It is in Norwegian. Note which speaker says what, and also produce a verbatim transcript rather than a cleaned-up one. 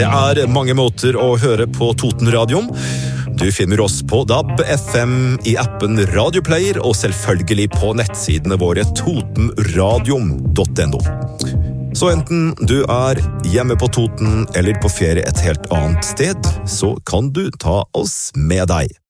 Speaker 1: Det er mange måter å høre på Totenradioen. Du finner oss på D A B, F M, i appen Radioplayer og selvfølgelig på nettsidene våre totenradion punktum no. Så enten du er hjemme på Toten eller på ferie et helt annet sted, så kan du ta oss med deg.